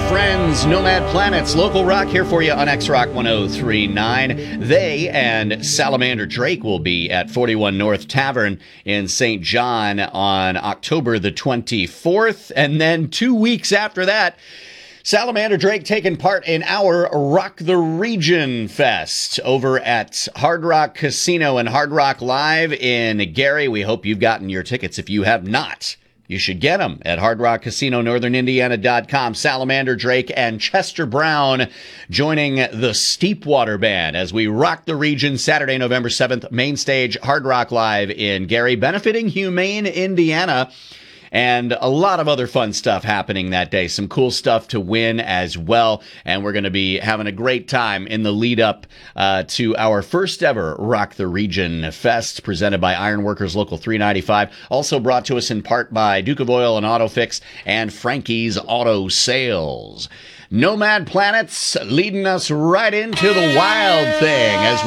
friends, Nomad Planets, local rock here for you on X-Rock 103.9. They and Salamander Drake will be at 41 North Tavern in St. John on October the 24th. And then 2 weeks after that, Salamander Drake taking part in our Rock the Region Fest over at Hard Rock Casino and Hard Rock Live in Gary. We hope you've gotten your tickets. If you have not, you should get them at Hard Rock Casino, northernindiana.com. Salamander Drake and Chester Brown joining the Steepwater Band as we rock the region Saturday, November 7th, main stage, Hard Rock Live in Gary, benefiting Humane Indiana. And a lot of other fun stuff happening that day. Some cool stuff to win as well. And we're going to be having a great time in the lead up to our first ever Rock the Region Fest presented by Ironworkers Local 395. Also brought to us in part by Duke of Oil and Auto Fix and Frankie's Auto Sales. Nomad Planets leading us right into the wild thing as